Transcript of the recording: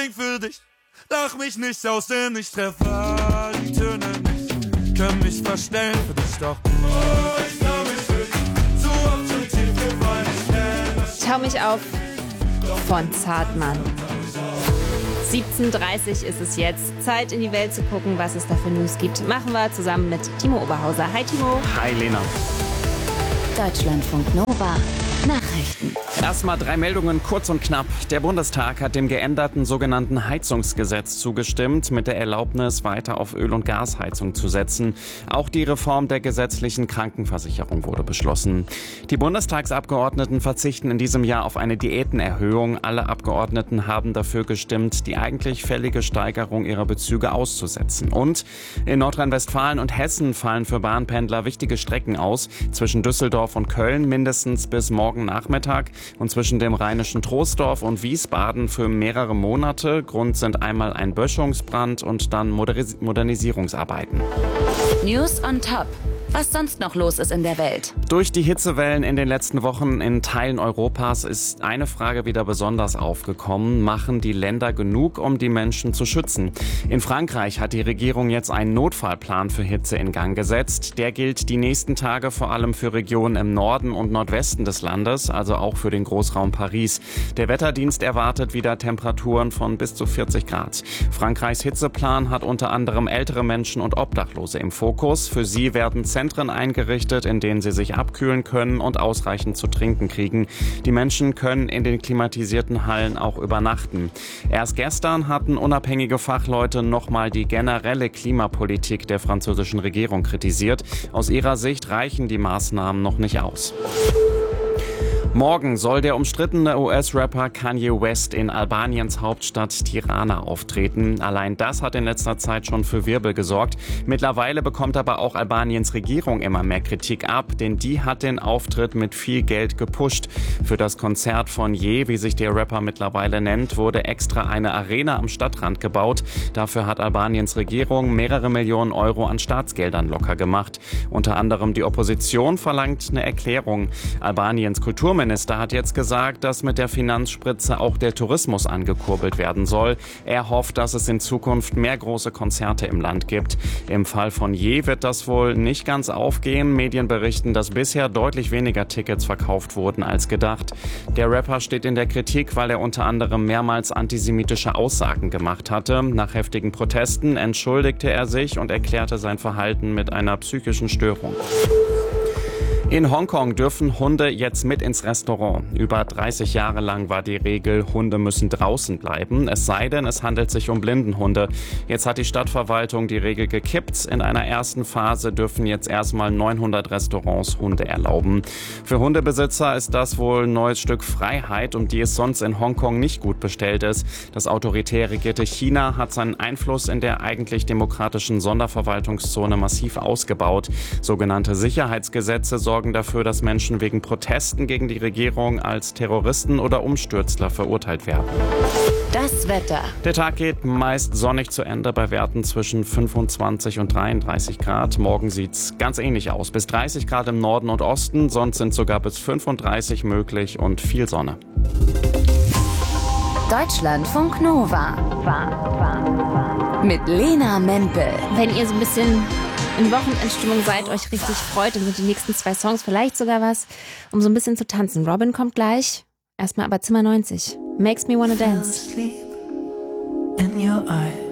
sing für dich. Lach mich nicht aus, denn ich treffe die Töne nicht. Können mich verstellen für dich, doch ich trau mich nicht. Zu oft schon tief gefallen, ich Schau mich auf von Zartmann. 17:30 ist es jetzt. Zeit, in die Welt zu gucken, was es da für News gibt. Machen wir zusammen mit Timo Oberhauser. Hi Timo. Hi Lena. Deutschlandfunk Nova. Nachrichten. Erstmal 3 Meldungen, kurz und knapp. Der Bundestag hat dem geänderten sogenannten Heizungsgesetz zugestimmt, mit der Erlaubnis, weiter auf Öl- und Gasheizung zu setzen. Auch die Reform der gesetzlichen Krankenversicherung wurde beschlossen. Die Bundestagsabgeordneten verzichten in diesem Jahr auf eine Diätenerhöhung. Alle Abgeordneten haben dafür gestimmt, die eigentlich fällige Steigerung ihrer Bezüge auszusetzen. Und in Nordrhein-Westfalen und Hessen fallen für Bahnpendler wichtige Strecken aus. Zwischen Düsseldorf und Köln mindestens bis morgen Nachmittag und zwischen dem rheinischen Troisdorf und Wiesbaden für mehrere Monate. Grund sind einmal ein Böschungsbrand und dann Modernisierungsarbeiten. News on Top. Was sonst noch los ist in der Welt. Durch die Hitzewellen in den letzten Wochen in Teilen Europas ist eine Frage wieder besonders aufgekommen. Machen die Länder genug, um die Menschen zu schützen? In Frankreich hat die Regierung jetzt einen Notfallplan für Hitze in Gang gesetzt. Der gilt die nächsten Tage vor allem für Regionen im Norden und Nordwesten des Landes, also auch für den Großraum Paris. Der Wetterdienst erwartet wieder Temperaturen von bis zu 40 Grad. Frankreichs Hitzeplan hat unter anderem ältere Menschen und Obdachlose im Fokus. Für sie werden Zentren eingerichtet, in denen sie sich abkühlen können und ausreichend zu trinken kriegen. Die Menschen können in den klimatisierten Hallen auch übernachten. Erst gestern hatten unabhängige Fachleute nochmal die generelle Klimapolitik der französischen Regierung kritisiert. Aus ihrer Sicht reichen die Maßnahmen noch nicht aus. Morgen soll der umstrittene US-Rapper Kanye West in Albaniens Hauptstadt Tirana auftreten. Allein das hat in letzter Zeit schon für Wirbel gesorgt. Mittlerweile bekommt aber auch Albaniens Regierung immer mehr Kritik ab, denn die hat den Auftritt mit viel Geld gepusht. Für das Konzert von Ye, wie sich der Rapper mittlerweile nennt, wurde extra eine Arena am Stadtrand gebaut. Dafür hat Albaniens Regierung mehrere Millionen Euro an Staatsgeldern locker gemacht. Unter anderem die Opposition verlangt eine Erklärung. Albaniens Kulturminister hat jetzt gesagt, dass mit der Finanzspritze auch der Tourismus angekurbelt werden soll. Er hofft, dass es in Zukunft mehr große Konzerte im Land gibt. Im Fall von Ye wird das wohl nicht ganz aufgehen. Medien berichten, dass bisher deutlich weniger Tickets verkauft wurden als gedacht. Der Rapper steht in der Kritik, weil er unter anderem mehrmals antisemitische Aussagen gemacht hatte. Nach heftigen Protesten entschuldigte er sich und erklärte sein Verhalten mit einer psychischen Störung. In Hongkong dürfen Hunde jetzt mit ins Restaurant. Über 30 Jahre lang war die Regel, Hunde müssen draußen bleiben, es sei denn, es handelt sich um Blindenhunde. Jetzt hat die Stadtverwaltung die Regel gekippt. In einer ersten Phase dürfen jetzt erstmal 900 Restaurants Hunde erlauben. Für Hundebesitzer ist das wohl ein neues Stück Freiheit, um die es sonst in Hongkong nicht gut bestellt ist. Das autoritär regierte China hat seinen Einfluss in der eigentlich demokratischen Sonderverwaltungszone massiv ausgebaut. Sogenannte Sicherheitsgesetze sorgen dafür, dass Menschen wegen Protesten gegen die Regierung als Terroristen oder Umstürzler verurteilt werden. Das Wetter. Der Tag geht meist sonnig zu Ende bei Werten zwischen 25 und 33 Grad. Morgen sieht's ganz ähnlich aus. Bis 30 Grad im Norden und Osten, sonst sind sogar bis 35 möglich und viel Sonne. Deutschlandfunk Nova. Mit Lena Mempel. Wenn ihr so ein bisschen in Wochenendstimmung seid, euch richtig freut, dann sind die nächsten 2 Songs vielleicht sogar was, um so ein bisschen zu tanzen. Robin kommt gleich. Erstmal aber Zimmer 90. Makes me wanna dance. In your eyes.